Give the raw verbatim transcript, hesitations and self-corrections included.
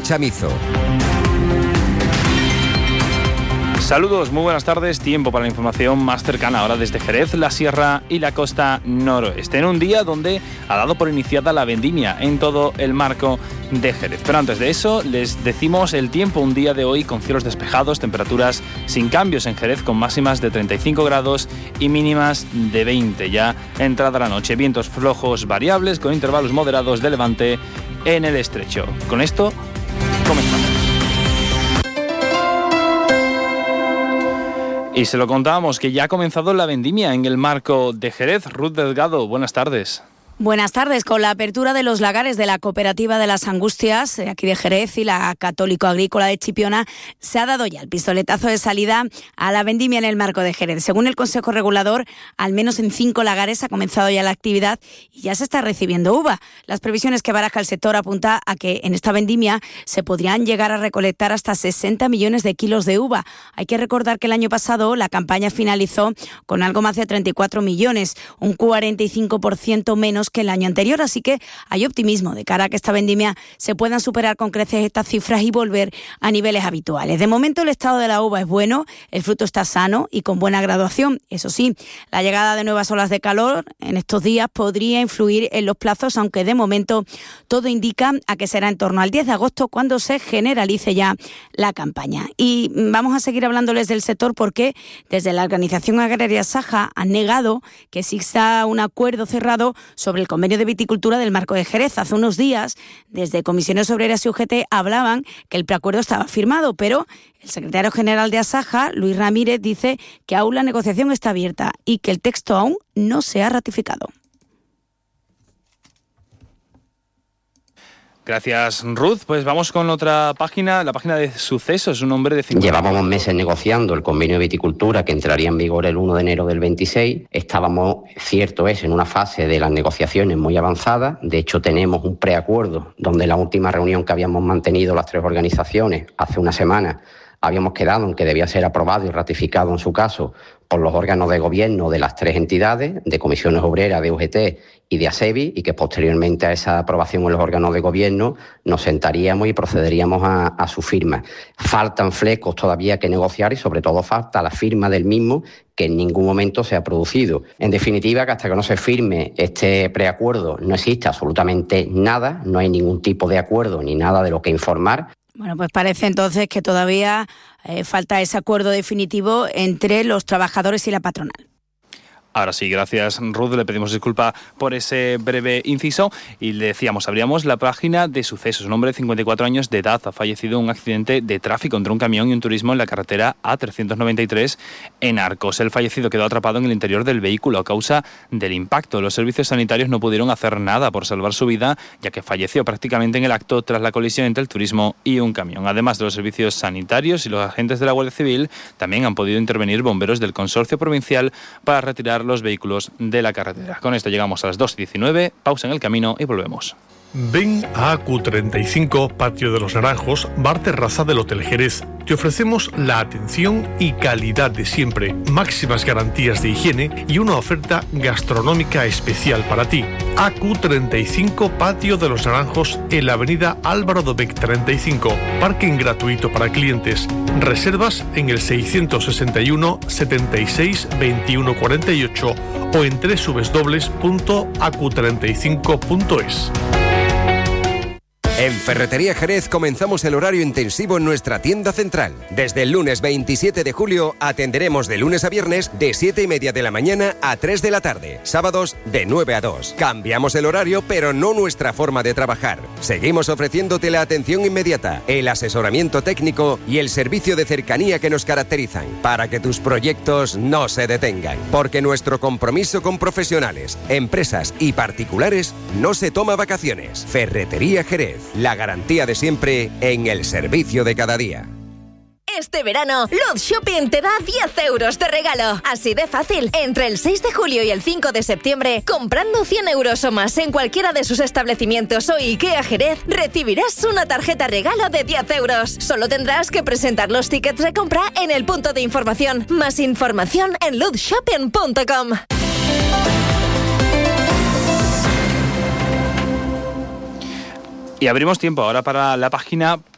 Chamizo. Saludos, muy buenas tardes. Tiempo para la información más cercana ahora desde Jerez, la Sierra y la costa noroeste. En un día donde ha dado por iniciada la vendimia en todo el marco de Jerez. Pero antes de eso, les decimos el tiempo. Un día de hoy con cielos despejados, temperaturas sin cambios en Jerez, con máximas de treinta y cinco grados y mínimas de veinte. Ya entrada la noche, vientos flojos variables con intervalos moderados de levante en el estrecho. Con esto, comenzamos. Y se lo contábamos que ya ha comenzado la vendimia en el marco de Jerez. Ruth Delgado, buenas tardes. Buenas tardes. Con la apertura de los lagares de la Cooperativa de las Angustias, de aquí de Jerez, y la Católico Agrícola de Chipiona, se ha dado ya el pistoletazo de salida a la vendimia en el marco de Jerez. Según el Consejo Regulador, al menos en cinco lagares ha comenzado ya la actividad y ya se está recibiendo uva. Las previsiones que baraja el sector apunta a que en esta vendimia se podrían llegar a recolectar hasta sesenta millones de kilos de uva. Hay que recordar que el año pasado la campaña finalizó con algo más de treinta y cuatro millones, un cuarenta y cinco por ciento menos que el año anterior, así que hay optimismo de cara a que esta vendimia se puedan superar con creces estas cifras y volver a niveles habituales. De momento el estado de la uva es bueno, el fruto está sano y con buena graduación. Eso sí, la llegada de nuevas olas de calor en estos días podría influir en los plazos, aunque de momento todo indica a que será en torno al diez de agosto cuando se generalice ya la campaña. Y vamos a seguir hablándoles del sector porque desde la Organización Agraria Saja han negado que exista un acuerdo cerrado sobre el convenio de viticultura del marco de Jerez. Hace unos días, desde Comisiones Obreras y U G T hablaban que el preacuerdo estaba firmado, pero el secretario general de Asaja, Luis Ramírez, dice que aún la negociación está abierta y que el texto aún no se ha ratificado. Gracias, Ruth. Pues vamos con otra página, la página de Sucesos. Un hombre de cincuenta Llevábamos meses negociando el convenio de viticultura que entraría en vigor el uno de enero del veintiséis. Estábamos, cierto es, en una fase de las negociaciones muy avanzada. De hecho, tenemos un preacuerdo donde la última reunión que habíamos mantenido las tres organizaciones hace una semana habíamos quedado en que debía ser aprobado y ratificado en su caso por los órganos de gobierno de las tres entidades, de Comisiones Obreras, de U G T y de ASEVI, y que posteriormente a esa aprobación en los órganos de gobierno nos sentaríamos y procederíamos a, a su firma. Faltan flecos todavía que negociar y sobre todo falta la firma del mismo, que en ningún momento se ha producido. En definitiva, que hasta que no se firme este preacuerdo no existe absolutamente nada, no hay ningún tipo de acuerdo ni nada de lo que informar. Bueno, pues parece entonces que todavía eh, falta ese acuerdo definitivo entre los trabajadores y la patronal. Ahora sí, gracias, Ruth. Le pedimos disculpa por ese breve inciso y le decíamos, abríamos la página de Sucesos. Un hombre de cincuenta y cuatro años de edad ha fallecido en un accidente de tráfico entre un camión y un turismo en la carretera A trescientos noventa y tres en Arcos. El fallecido quedó atrapado en el interior del vehículo a causa del impacto. Los servicios sanitarios no pudieron hacer nada por salvar su vida, ya que falleció prácticamente en el acto tras la colisión entre el turismo y un camión. Además de los servicios sanitarios y los agentes de la Guardia Civil, también han podido intervenir bomberos del Consorcio Provincial para retirar los vehículos de la carretera. Con esto llegamos a las dos y diecinueve, pausa en el camino y volvemos. Ven a A Q treinta y cinco, Patio de los Naranjos, bar terraza del Hotel Jerez. Te ofrecemos la atención y calidad de siempre, máximas garantías de higiene y una oferta gastronómica especial para ti. A Q treinta y cinco, Patio de los Naranjos, en la avenida Álvaro Dobech treinta y cinco. Parking gratuito para clientes. Reservas en el seiscientos sesenta y uno, setenta y seis, veintiuno cuarenta y ocho o en doble u doble u doble u punto a q treinta y cinco punto es. En Ferretería Jerez comenzamos el horario intensivo en nuestra tienda central. Desde el lunes veintisiete de julio atenderemos de lunes a viernes de siete y media de la mañana a tres de la tarde. Sábados de nueve a dos. Cambiamos el horario, pero no nuestra forma de trabajar. Seguimos ofreciéndote la atención inmediata, el asesoramiento técnico y el servicio de cercanía que nos caracterizan, para que tus proyectos no se detengan. Porque nuestro compromiso con profesionales, empresas y particulares no se toma vacaciones. Ferretería Jerez. La garantía de siempre en el servicio de cada día. Este verano, Luz Shopping te da diez euros de regalo. Así de fácil. Entre el seis de julio y el cinco de septiembre, comprando cien euros o más en cualquiera de sus establecimientos o IKEA Jerez, recibirás una tarjeta regalo de diez euros. Solo tendrás que presentar los tickets de compra en el punto de información. Más información en luz shopping punto com. Y abrimos tiempo ahora para la página